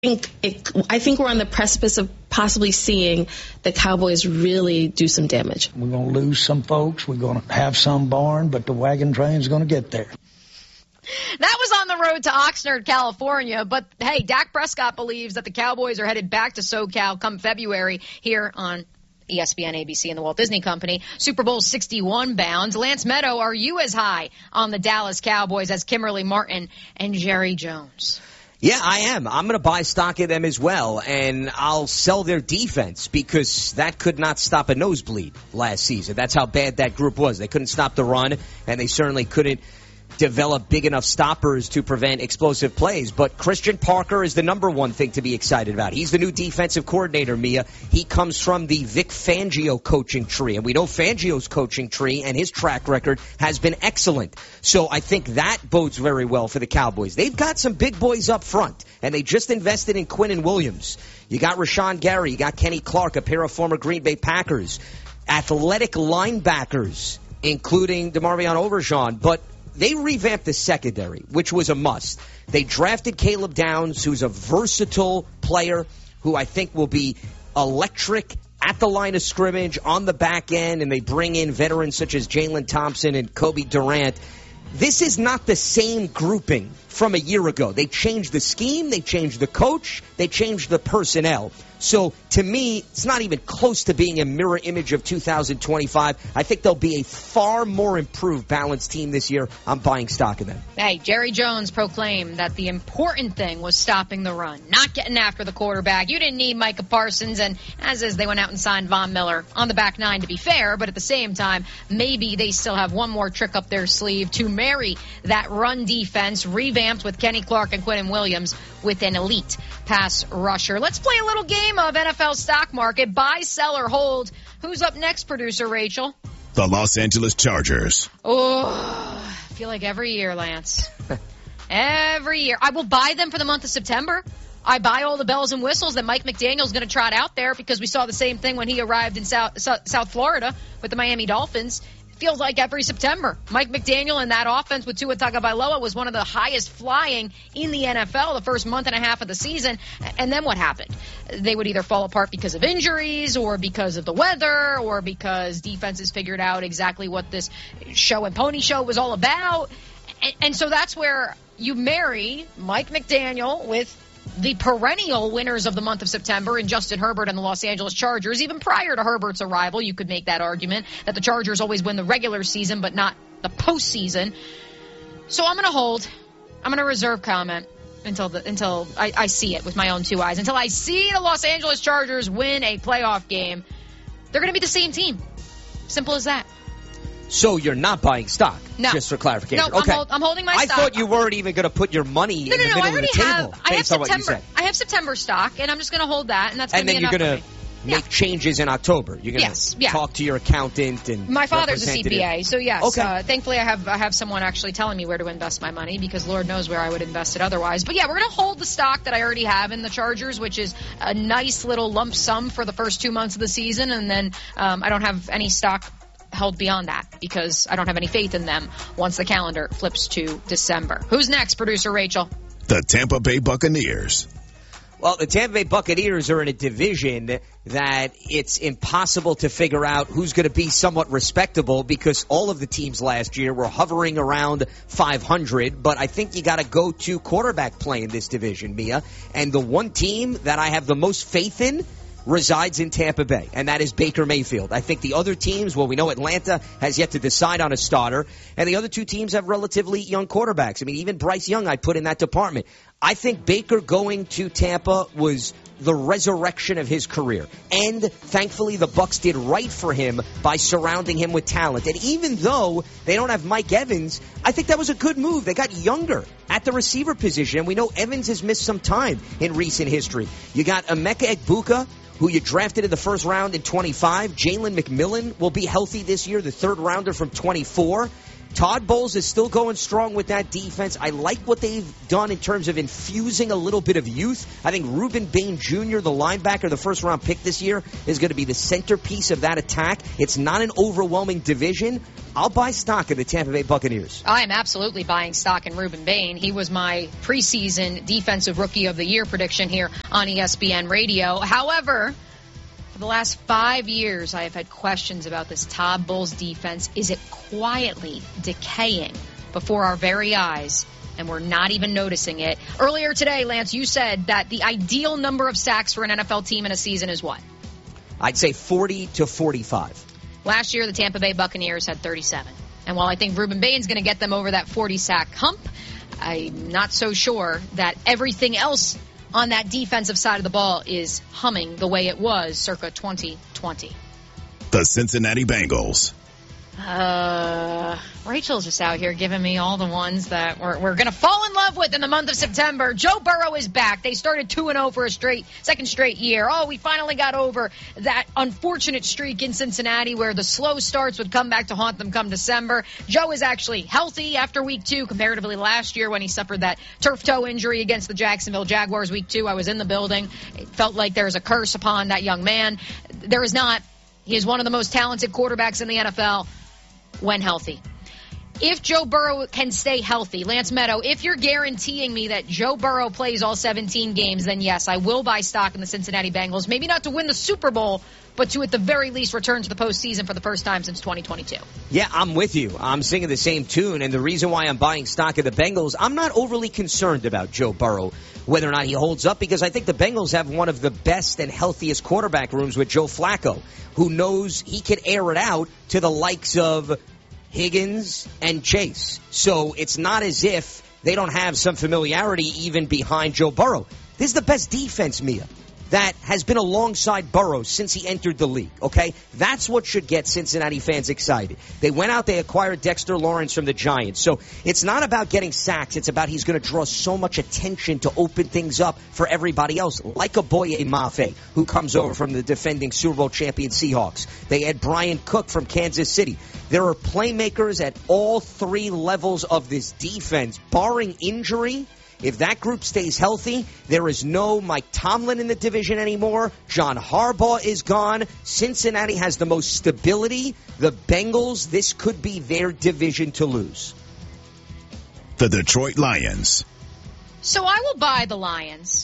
I think we're on the precipice of possibly seeing the Cowboys really do some damage. We're going to lose some folks. We're going to have some barn, but the wagon train's going to get there. That was on the road to Oxnard, California. But, hey, Dak Prescott believes that the Cowboys are headed back to SoCal come February here on ESPN, ABC, and the Walt Disney Company. Super Bowl 61 bound. Lance Meadow, are you as high on the Dallas Cowboys as Kimberly Martin and Jerry Jones? Yeah, I am. I'm going to buy stock in them as well, and I'll sell their defense because that could not stop a nosebleed last season. That's how bad that group was. They couldn't stop the run, and they certainly couldn't develop big enough stoppers to prevent explosive plays. But Christian Parker is the number one thing to be excited about. He's the new defensive coordinator, Mia. He comes from the Vic Fangio coaching tree, and we know Fangio's coaching tree and his track record has been excellent. So I think that bodes very well for the Cowboys. They've got some big boys up front, and they just invested in Quinnen Williams. You got Rashawn Gary, you got Kenny Clark, a pair of former Green Bay Packers, athletic linebackers, including DeMarvion Overshawn, but they revamped the secondary, which was a must. They drafted Caleb Downs, who's a versatile player who I think will be electric at the line of scrimmage, on the back end, and they bring in veterans such as Jalen Thompson and Kobe Durant. This is not the same grouping from a year ago. They changed the scheme, they changed the coach, they changed the personnel. So, to me, it's not even close to being a mirror image of 2025. I think they'll be a far more improved, balanced team this year. I'm buying stock in them. Hey, Jerry Jones proclaimed that the important thing was stopping the run, not getting after the quarterback. You didn't need Micah Parsons, and as is, they went out and signed Von Miller on the back nine, to be fair, but at the same time, maybe they still have one more trick up their sleeve to marry that run defense, revamped with Kenny Clark and Quinnen Williams with an elite pass rusher. Let's play a little game of NFL stock market. Buy, sell, or hold. Who's up next, producer Rachel? The Los Angeles Chargers. Oh, I feel like every year, Lance. Every year. I will buy them for the month of September. I buy all the bells and whistles that Mike McDaniel's going to trot out there because we saw the same thing when he arrived in South Florida with the Miami Dolphins. Feels like every September. Mike McDaniel and that offense with Tua Tagovailoa was one of the highest flying in the NFL the first month and a half of the season. And then what happened? They would either fall apart because of injuries or because of the weather or because defenses figured out exactly what this show and pony show was all about. And so that's where you marry Mike McDaniel with the perennial winners of the month of September in Justin Herbert and the Los Angeles Chargers. Even prior to Herbert's arrival, you could make that argument that the Chargers always win the regular season but not the postseason. So I'm going to hold. I'm going to reserve comment until I see it with my own two eyes. Until I see the Los Angeles Chargers win a playoff game, they're going to be the same team. Simple as that. So you're not buying stock, no. Just for clarification. No, okay. I'm holding my stock. I thought you weren't even going to put your money in the middle of the table based on what you said. I have September stock, and I'm just going to hold that, and that's going to be enough. And then you're going to make changes in October. You're going to talk to your accountant and my father's a CPA, so yes. Okay. Thankfully, I have someone actually telling me where to invest my money because Lord knows where I would invest it otherwise. But yeah, we're going to hold the stock that I already have in the Chargers, which is a nice little lump sum for the first 2 months of the season, and then I don't have any stock held beyond that because I don't have any faith in them once the calendar flips to December. Who's next, producer Rachel? The Tampa Bay Buccaneers. Well, the Tampa Bay Buccaneers are in a division that it's impossible to figure out who's going to be somewhat respectable because all of the teams last year were hovering around 500. But I think you got to go to quarterback play in this division, Mia. And the one team that I have the most faith in resides in Tampa Bay, and that is Baker Mayfield. I think the other teams, well, we know Atlanta has yet to decide on a starter, and the other two teams have relatively young quarterbacks. I mean, even Bryce Young I put in that department. I think Baker going to Tampa was the resurrection of his career, and thankfully the Bucs did right for him by surrounding him with talent. And even though they don't have Mike Evans, I think that was a good move. They got younger at the receiver position, and we know Evans has missed some time in recent history. You got Emeka Egbuka, who you drafted in the first round in 25. Jalen McMillan will be healthy this year, the third rounder from 24. Todd Bowles is still going strong with that defense. I like what they've done in terms of infusing a little bit of youth. I think Ruben Bain Jr., the linebacker, the first-round pick this year, is going to be the centerpiece of that attack. It's not an overwhelming division. I'll buy stock in the Tampa Bay Buccaneers. I am absolutely buying stock in Ruben Bain. He was my preseason Defensive Rookie of the Year prediction here on ESPN Radio. However, for the last 5 years, I have had questions about this Todd Bowles defense. Is it quietly decaying before our very eyes, and we're not even noticing it? Earlier today, Lance, you said that the ideal number of sacks for an NFL team in a season is what? I'd say 40 to 45. Last year, the Tampa Bay Buccaneers had 37. And while I think Ruben Bain's going to get them over that 40-sack hump, I'm not so sure that everything else on that defensive side of the ball is humming the way it was circa 2020. The Cincinnati Bengals. Rachel's just out here giving me all the ones that we're going to fall in love with in the month of September. Joe Burrow is back. They started 2-0 for a second straight year. Oh, we finally got over that unfortunate streak in Cincinnati where the slow starts would come back to haunt them come December. Joe is actually healthy after week 2 comparatively last year when he suffered that turf toe injury against the Jacksonville Jaguars week 2. I was in the building. It felt like there was a curse upon that young man. There is not. He is one of the most talented quarterbacks in the NFL when healthy. If Joe Burrow can stay healthy, Lance Meadow, if you're guaranteeing me that Joe Burrow plays all 17 games, then yes, I will buy stock in the Cincinnati Bengals. Maybe not to win the Super Bowl, but to at the very least return to the postseason for the first time since 2022. Yeah, I'm with you. I'm singing the same tune, and the reason why I'm buying stock in the Bengals, I'm not overly concerned about Joe Burrow, whether or not he holds up, because I think the Bengals have one of the best and healthiest quarterback rooms with Joe Flacco, who knows he can air it out to the likes of Higgins and Chase. So it's not as if they don't have some familiarity even behind Joe Burrow. This is the best defense, Mia, that has been alongside Burrow since he entered the league, okay? That's what should get Cincinnati fans excited. They went out, they acquired Dexter Lawrence from the Giants. So it's not about getting sacks. It's about he's going to draw so much attention to open things up for everybody else, like a Boye Mafe, who comes over from the defending Super Bowl champion Seahawks. They had Brian Cook from Kansas City. There are playmakers at all 3 levels of this defense, barring injury. If that group stays healthy, there is no Mike Tomlin in the division anymore. John Harbaugh is gone. Cincinnati has the most stability. The Bengals, this could be their division to lose. The Detroit Lions. So I will buy the Lions.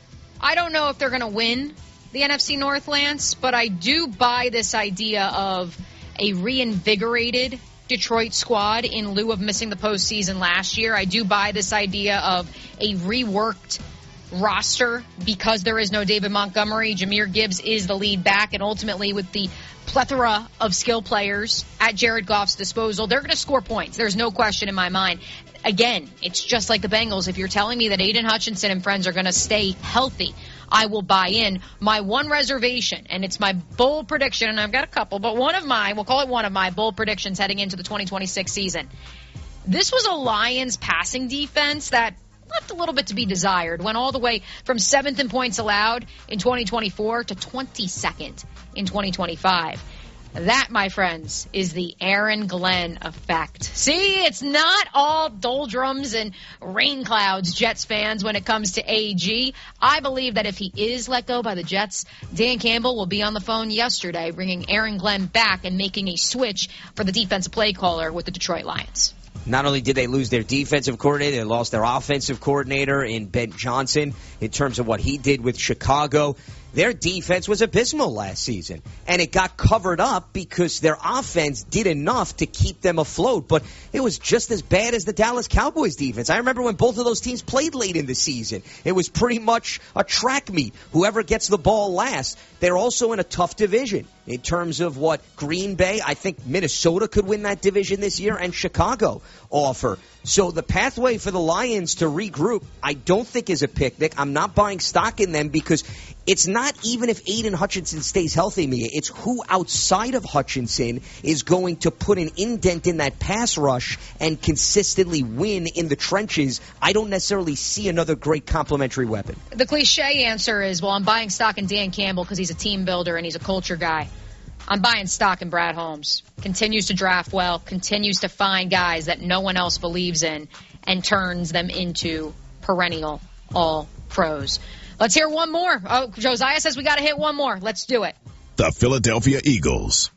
I don't know if they're going to win the NFC North, Lance, but I do buy this idea of a reinvigorated Detroit squad in lieu of missing the postseason last year. I do buy this idea of a reworked roster because there is no David Montgomery. Jahmyr Gibbs is the lead back, and ultimately with the plethora of skill players at Jared Goff's disposal, they're going to score points. There's no question in my mind. Again, it's just like the Bengals. If you're telling me that Aiden Hutchinson and friends are going to stay healthy, I will buy in. My one reservation, and it's my bold prediction, and I've got a couple, but we'll call it one of my bold predictions heading into the 2026 season. This was a Lions passing defense that left a little bit to be desired. Went all the way from 7th in points allowed in 2024 to 22nd in 2025. That, my friends, is the Aaron Glenn effect. See, it's not all doldrums and rain clouds, Jets fans, when it comes to AG. I believe that if he is let go by the Jets, Dan Campbell will be on the phone yesterday bringing Aaron Glenn back and making a switch for the defensive play caller with the Detroit Lions. Not only did they lose their defensive coordinator, they lost their offensive coordinator in Ben Johnson in terms of what he did with Chicago. Their defense was abysmal last season, and it got covered up because their offense did enough to keep them afloat, but it was just as bad as the Dallas Cowboys defense. I remember when both of those teams played late in the season. It was pretty much a track meet. Whoever gets the ball last. They're also in a tough division in terms of what Green Bay, I think Minnesota could win that division this year, and Chicago offer. So the pathway for the Lions to regroup, I don't think is a picnic. I'm not buying stock in them because it's not even if Aiden Hutchinson stays healthy, Mia. It's who outside of Hutchinson is going to put an indent in that pass rush and consistently win in the trenches. I don't necessarily see another great complementary weapon. The cliche answer is, well, I'm buying stock in Dan Campbell because he's a team builder and he's a culture guy. I'm buying stock in Brad Holmes. Continues to draft well, continues to find guys that no one else believes in, and turns them into perennial all-pros. Let's hear one more. Oh, Josiah says we got to hit one more. Let's do it. The Philadelphia Eagles.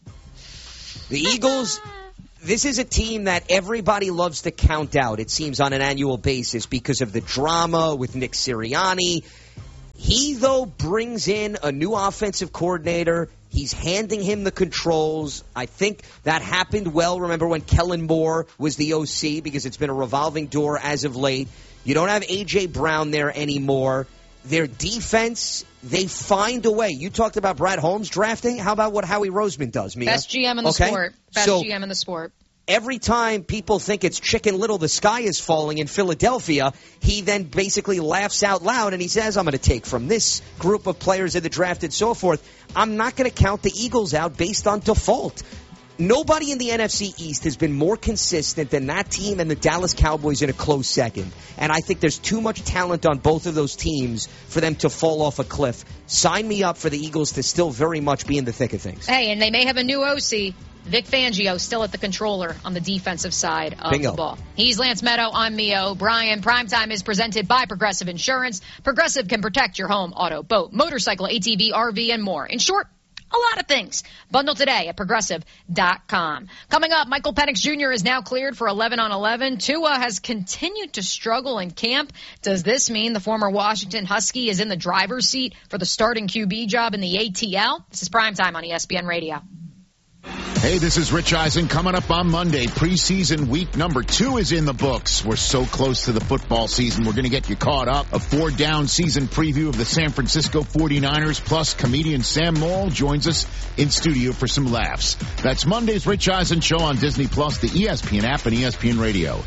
The Eagles, this is a team that everybody loves to count out, it seems, on an annual basis because of the drama with Nick Sirianni. He, though, brings in a new offensive coordinator. He's handing him the controls. I think that happened well. Remember when Kellen Moore was the OC, because it's been a revolving door as of late. You don't have A.J. Brown there anymore. Their defense, they find a way. You talked about Brad Holmes drafting. How about what Howie Roseman does, Mia? Best GM in the sport. Best GM in the sport. Every time people think it's Chicken Little, the sky is falling in Philadelphia, he then basically laughs out loud and he says, I'm going to take from this group of players in the draft and so forth. I'm not going to count the Eagles out based on default. Nobody in the NFC East has been more consistent than that team and the Dallas Cowboys in a close second. And I think there's too much talent on both of those teams for them to fall off a cliff. Sign me up for the Eagles to still very much be in the thick of things. Hey, and they may have a new OC. Vic Fangio still at the controller on the defensive side of the ball. He's Lance Meadow. I'm Mia O'Brien. Primetime is presented by Progressive Insurance. Progressive can protect your home, auto, boat, motorcycle, ATV, RV, and more. In short, a lot of things. Bundle today at Progressive.com. Coming up, Michael Penix Jr. is now cleared for 11-on-11. Tua has continued to struggle in camp. Does this mean the former Washington Husky is in the driver's seat for the starting QB job in the ATL? This is Primetime on ESPN Radio. Hey, this is Rich Eisen. Coming up on Monday, preseason week number 2 is in the books. We're so close to the football season. We're going to get you caught up. A 4-down season preview of the San Francisco 49ers, plus comedian Sam Morrill joins us in studio for some laughs. That's Monday's Rich Eisen Show on Disney+, the ESPN app, and ESPN Radio.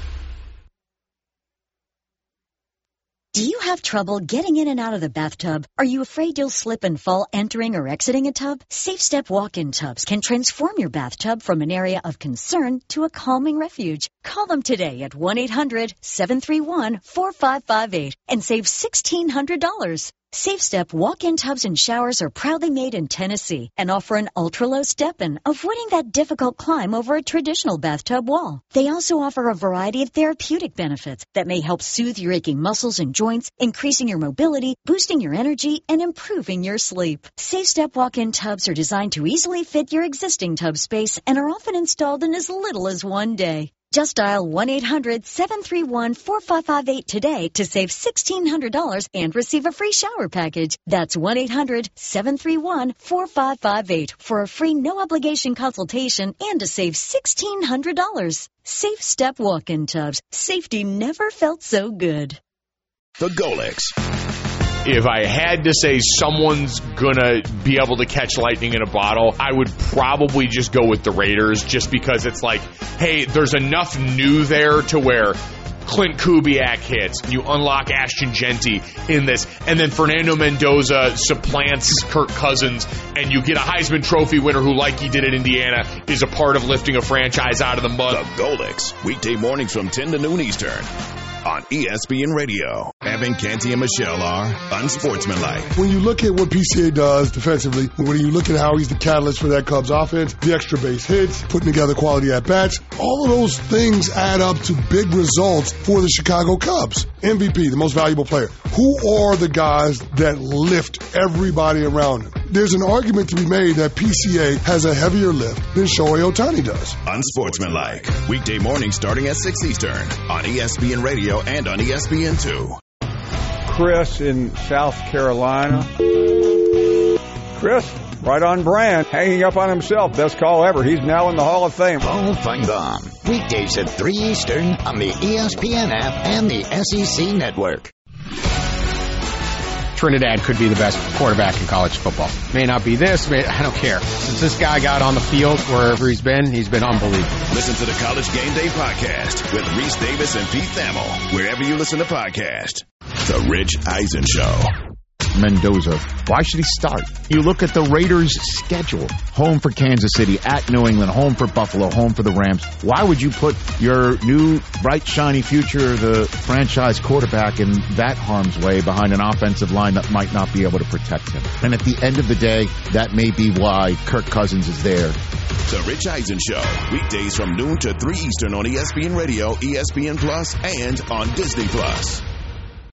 Do you have trouble getting in and out of the bathtub? Are you afraid you'll slip and fall entering or exiting a tub? Safe Step walk-in tubs can transform your bathtub from an area of concern to a calming refuge. Call them today at 1-800-731-4558 and save $1,600. Safe Step walk-in tubs and showers are proudly made in Tennessee and offer an ultra-low step-in, avoiding that difficult climb over a traditional bathtub wall. They also offer a variety of therapeutic benefits that may help soothe your aching muscles and joints, increasing your mobility, boosting your energy, and improving your sleep. Safe Step walk-in tubs are designed to easily fit your existing tub space and are often installed in as little as one day. Just dial 1-800-731-4558 today to save $1,600 and receive a free shower package. That's 1-800-731-4558 for a free no-obligation consultation and to save $1,600. Safe Step walk-in tubs. Safety never felt so good. The Golix. If I had to say someone's going to be able to catch lightning in a bottle, I would probably just go with the Raiders, just because it's like, hey, there's enough new there to where Clint Kubiak hits, and you unlock Ashton Genty in this, and then Fernando Mendoza supplants Kirk Cousins, and you get a Heisman Trophy winner who, like he did at Indiana, is a part of lifting a franchise out of the mud. The Golix, weekday mornings from 10 to noon Eastern on ESPN Radio. Evan, Canty, and Michelle are unsportsmanlike. When you look at what PCA does defensively, when you look at how he's the catalyst for that Cubs offense, the extra base hits, putting together quality at-bats, all of those things add up to big results for the Chicago Cubs. MVP, the most valuable player. Who are the guys that lift everybody around him? There's an argument to be made that PCA has a heavier lift than Shohei Ohtani does. Unsportsmanlike. Weekday mornings starting at 6 Eastern on ESPN Radio and on ESPN2. Chris in South Carolina. Chris, right on brand, hanging up on himself. Best call ever. He's now in the Hall of Fame. Paul Feinbaum. Weekdays at 3 Eastern on the ESPN app and the SEC Network. Trinidad could be the best quarterback in college football. May not be this, I don't care. Since this guy got on the field, wherever he's been unbelievable. Listen to the College Game Day Podcast with Reese Davis and Pete Thamel, wherever you listen to podcasts. The Rich Eisen Show. Mendoza. Why should he start? You look at the Raiders' schedule. Home for Kansas City, at New England, home for Buffalo, home for the Rams. Why would you put your new, bright, shiny future, the franchise quarterback, in that harm's way behind an offensive line that might not be able to protect him? And at the end of the day, that may be why Kirk Cousins is there. The Rich Eisen Show, weekdays from noon to 3 Eastern on ESPN Radio, ESPN Plus, and on Disney Plus.